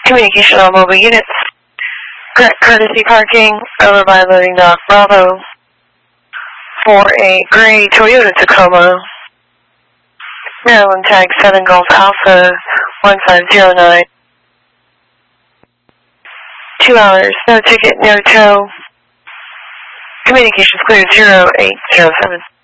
Communication on mobile units. Correct courtesy parking over by loading dock Bravo for a gray Toyota Tacoma. Maryland tag 7 Golf Alpha 1509. 2 hours, no ticket, no tow. Communications clear 0807.